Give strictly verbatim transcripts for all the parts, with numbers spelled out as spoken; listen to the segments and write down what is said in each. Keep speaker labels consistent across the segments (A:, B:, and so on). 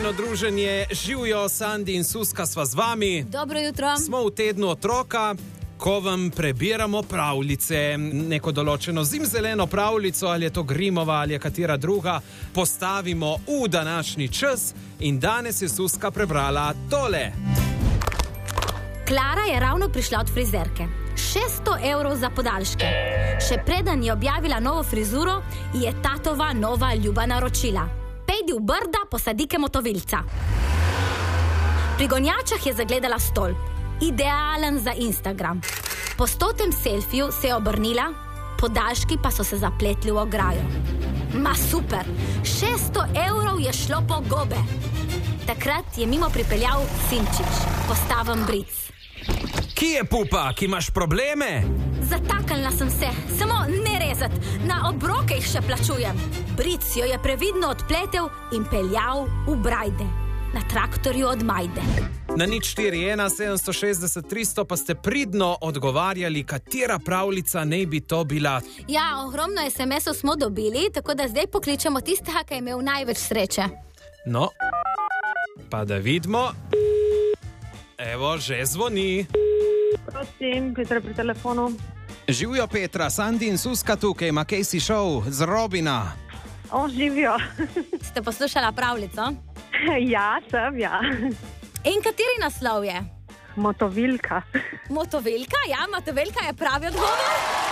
A: Fino druženje, živijo Sandi in Suska sva z vami.
B: Dobro jutro.
A: Smo v tednu otroka, ko vam prebiramo pravljice. Neko določeno zimzeleno pravljico, ali je to Grimova ali je katera druga, postavimo v današnji čas in danes je Suska prebrala tole.
B: Klara je ravno prišla od frizerke. šeststo evrov za podaljške. Še preden je objavila novo frizuro, je tatova nova ljuba naročila. Pejdi v Brda, posadike motovilca. Pri gonjačah je zagledala stolp. Idealen za Instagram. Po stotem selfiju se je obrnila, podaljški pa so se zapletli v ograjo. Ma super, šeststo evrov je šlo po gobe. Takrat je mimo pripeljal Simčič, postaven bric.
A: Ki je pupa, ki imaš probleme?
B: Zataknila sem se, samo ne rezat, na obroke jih še plačujem. Bric jo je previdno odpletel in peljal v Brajde, na traktorju od Majde.
A: Na nič štiri ena sedemsto šestdeset tristo pa ste pridno odgovarjali, katera pravljica naj bi to bila.
B: Ja, ogromno es em esov smo dobili, tako da zdaj pokličemo tistega, ki je imel največ sreče.
A: No, pa da vidimo. Evo, že zvoni.
C: Prosim, Petra pri telefonu.
A: Živijo Petra, Sandi in Suska tukaj, ima Casey Show z Robina.
C: O, živijo.
B: Ste poslušala pravljico?
C: Ja, sem, ja.
B: In kateri naslov je?
C: Motovilka.
B: Motovilka? Ja, motovilka je pravi odgovor.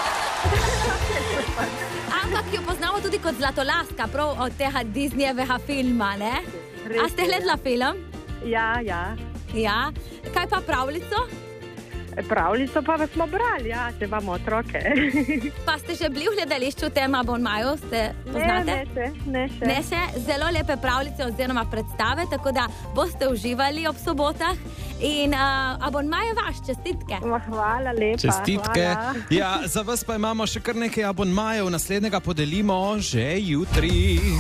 B: Ampak jo poznamo tudi kot Zlatolaska, prav od tega Disneyjevega filma, ne? A ste gledala film?
C: Ja, ja.
B: Ja. Kaj pa pravljico?
C: Pravljico pa smo brali, ja, če imamo otroke.
B: Pa ste že bili v gledališču v tem abonmaju, ste poznate?
C: Ne, ne še, ne še.
B: Ne še, zelo lepe pravljice oziroma predstave, tako da boste uživali ob sobotah. In uh, abonmaj je vaš, čestitke.
C: Hvala lepa.
A: Čestitke.
C: Hvala.
A: Ja, za vas pa imamo še kar nekaj abonmajev, naslednjega podelimo že jutri.